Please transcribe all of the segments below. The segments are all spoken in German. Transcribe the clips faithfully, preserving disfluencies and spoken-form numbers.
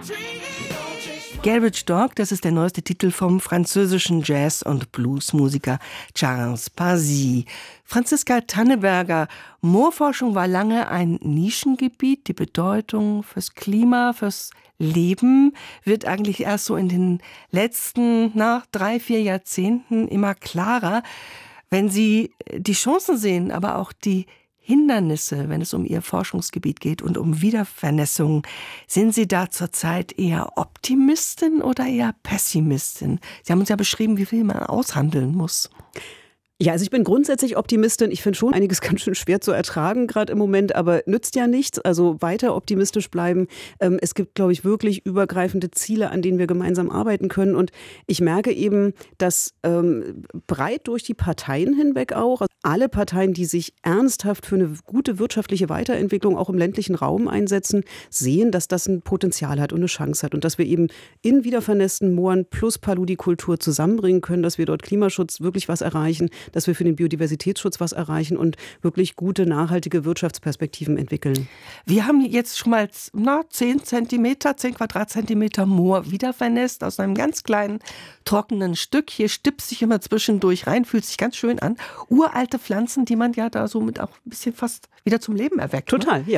Garage Dog, das ist der neueste Titel vom französischen Jazz- und Bluesmusiker Charles Pazi. Franziska Tanneberger, Moorforschung war lange ein Nischengebiet. Die Bedeutung fürs Klima, fürs Leben wird eigentlich erst so in den letzten na, drei, vier Jahrzehnten immer klarer. Wenn Sie die Chancen sehen, aber auch die Hindernisse, wenn es um Ihr Forschungsgebiet geht und um Wiedervernässung, sind Sie da zurzeit eher Optimistin oder eher Pessimistin? Sie haben uns ja beschrieben, wie viel man aushandeln muss. Ja, also ich bin grundsätzlich Optimistin. Ich finde schon einiges ganz schön schwer zu ertragen, gerade im Moment, aber nützt ja nichts. Also weiter optimistisch bleiben. Ähm, es gibt, glaube ich, wirklich übergreifende Ziele, an denen wir gemeinsam arbeiten können. Und ich merke eben, dass ähm, breit durch die Parteien hinweg auch, also alle Parteien, die sich ernsthaft für eine gute wirtschaftliche Weiterentwicklung auch im ländlichen Raum einsetzen, sehen, dass das ein Potenzial hat und eine Chance hat. Und dass wir eben in wiedervernässten Mooren plus Paludikultur zusammenbringen können, dass wir dort Klimaschutz wirklich was erreichen, dass wir für den Biodiversitätsschutz was erreichen und wirklich gute, nachhaltige Wirtschaftsperspektiven entwickeln. Wir haben jetzt schon mal na, zehn Zentimeter, zehn Quadratzentimeter Moor wiedervernässt aus einem ganz kleinen, trockenen Stück. Hier stippt sich immer zwischendurch rein, fühlt sich ganz schön an. Uralte Pflanzen, die man ja da somit auch ein bisschen fast wieder zum Leben erweckt. Total, ne? ja.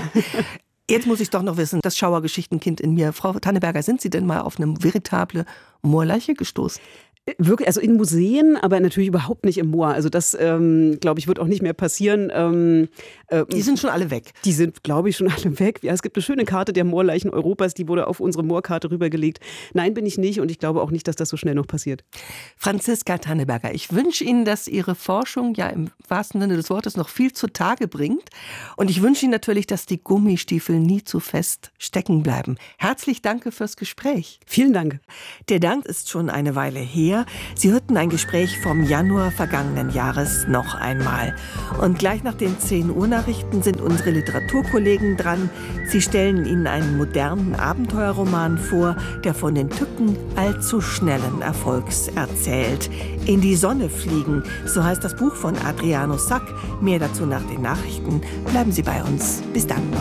Jetzt muss ich doch noch wissen, das Schauergeschichtenkind in mir. Frau Tanneberger, sind Sie denn mal auf eine veritable Moorleiche gestoßen? Wirklich, also in Museen, aber natürlich überhaupt nicht im Moor. Also das, ähm, glaube ich, wird auch nicht mehr passieren. Ähm, äh, die sind schon alle weg. Die sind, glaube ich, schon alle weg. Ja, es gibt eine schöne Karte der Moorleichen Europas, die wurde auf unsere Moorkarte rübergelegt. Nein, bin ich nicht und ich glaube auch nicht, dass das so schnell noch passiert. Franziska Tanneberger, ich wünsche Ihnen, dass Ihre Forschung ja im wahrsten Sinne des Wortes noch viel zutage bringt. Und ich wünsche Ihnen natürlich, dass die Gummistiefel nie zu fest stecken bleiben. Herzlich danke fürs Gespräch. Vielen Dank. Der Dank ist schon eine Weile her. Sie hörten ein Gespräch vom Januar vergangenen Jahres noch einmal. Und gleich nach den zehn Uhr Nachrichten sind unsere Literaturkollegen dran. Sie stellen Ihnen einen modernen Abenteuerroman vor, der von den Tücken allzu schnellen Erfolgs erzählt. In die Sonne fliegen, so heißt das Buch von Adriano Sack. Mehr dazu nach den Nachrichten. Bleiben Sie bei uns. Bis dann.